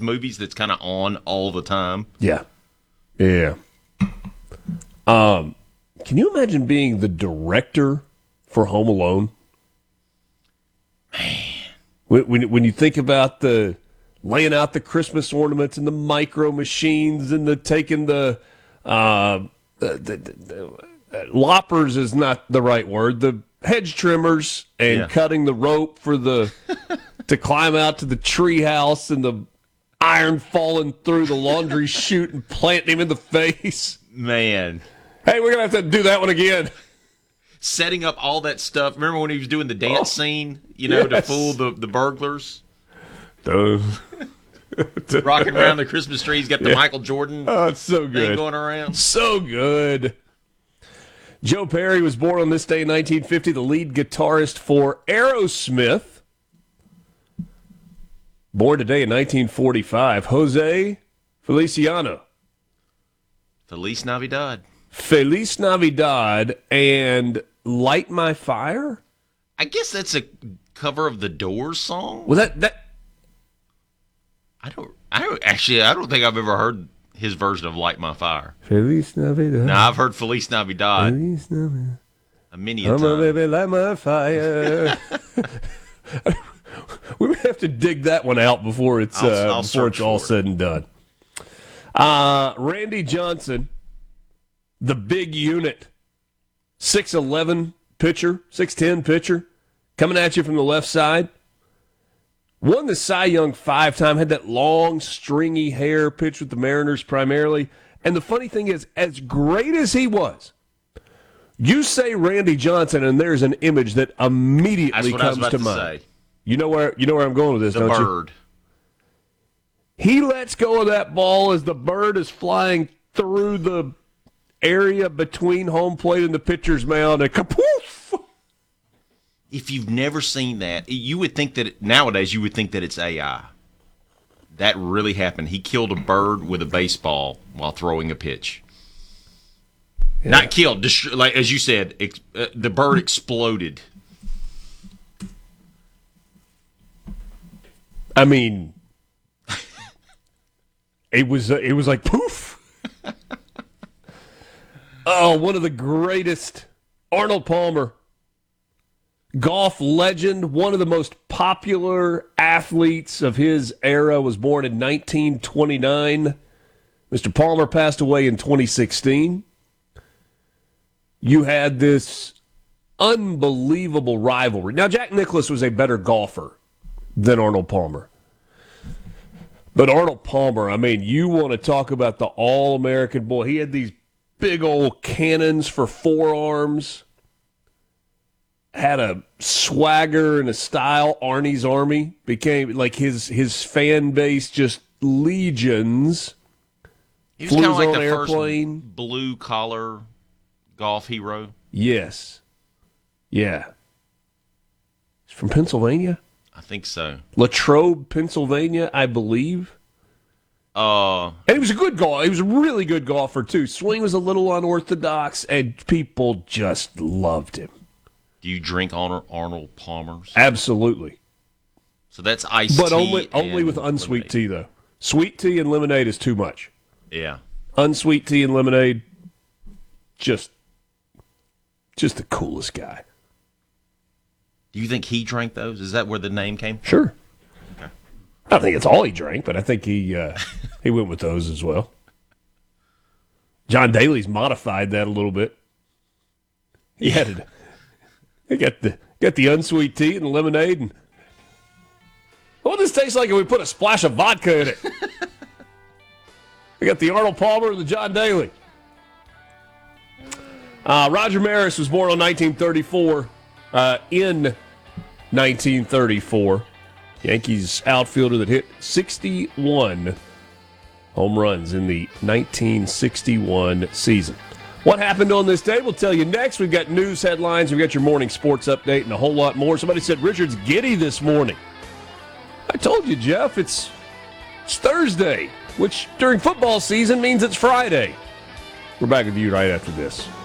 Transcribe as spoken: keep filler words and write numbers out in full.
movies that's kind of on all the time. Yeah. Yeah. Um, can you imagine being the director for Home Alone? Man. When, when, when you think about the laying out the Christmas ornaments and the micro machines and the taking the, uh, the, the, the uh, loppers is not the right word, the hedge trimmers and yeah. cutting the rope for the to climb out to the tree house and the iron falling through the laundry chute and planting him in the face. Man. Hey, we're going to have to do that one again. Setting up all that stuff. Remember when he was doing the dance oh, scene, you know, yes. to fool the, the burglars? Those. Rocking around the Christmas tree. He's got the yeah. Michael Jordan oh, it's so good. thing going around. So good. Joe Perry was born on this day in nineteen fifty, the lead guitarist for Aerosmith. Born today in nineteen forty-five, Jose Feliciano. Feliz Navidad. Feliz Navidad and Light My Fire? I guess that's a cover of the Doors song. Well, that that I don't. I don't actually. I don't think I've ever heard his version of "Light My Fire." Feliz Navidad. No, I've heard "Feliz Navidad" Feliz Navidad. a many a I'm time. a baby, light my fire. We would have to dig that one out before it's I'll, uh, I'll before it's all for said and done. Uh, Randy Johnson, the big unit, six eleven pitcher, six ten pitcher, coming at you from the left side. Won the Cy Young five time, had that long, stringy hair, pitched with the Mariners primarily. And the funny thing is, as great as he was, you say Randy Johnson, and there's an image that immediately That's what I was comes about to to mind. say. You know where you know where I'm going with this, The don't you? bird. He lets go of that ball as the bird is flying through the area between home plate and the pitcher's mound, and kapoof! If you've never seen that, you would think that it, nowadays you would think that it's A I. That really happened. He killed a bird with a baseball while throwing a pitch. Yeah. Not killed, dest- like as you said, ex- uh, the bird exploded. I mean, it was uh, it was like poof. Oh, one of the greatest, Arnold Palmer. Golf legend, one of the most popular athletes of his era, was born in nineteen twenty-nine. Mister Palmer passed away in twenty sixteen. You had this unbelievable rivalry. Now, Jack Nicklaus was a better golfer than Arnold Palmer. But Arnold Palmer, I mean, you want to talk about the all-American boy. He had these big old cannons for forearms. Had a swagger and a style. Arnie's Army became like his his fan base, just legions. He was kind of like on the airplane. first blue collar golf hero. Yes, yeah. He's from Pennsylvania. I think so. Latrobe, Pennsylvania, I believe. Uh, and he was a good golfer. He was a really good golfer too. Swing was a little unorthodox, and people just loved him. Do you drink Arnold Palmer's? Absolutely. So that's iced but tea. But only only with unsweet lemonade. tea, though. Sweet tea and lemonade is too much. Yeah. Unsweet tea and lemonade, just, just the coolest guy. Do you think he drank those? Is that where the name came from? Sure. Okay. I don't think it's all he drank, but I think he uh, he went with those as well. John Daly's modified that a little bit. He had it. He got the got the unsweet tea and the lemonade, and what would this taste like if we put a splash of vodka in it? We got the Arnold Palmer and the John Daly. Uh, Roger Maris was born on nineteen thirty-four. Uh, in nineteen thirty-four, Yankees outfielder that hit sixty-one home runs in the nineteen sixty-one season. What happened on this day? We'll tell you next. We've got news headlines. We've got your morning sports update and a whole lot more. Somebody said Richard's giddy this morning. I told you, Jeff, it's, it's Thursday, which during football season means it's Friday. We're back with you right after this.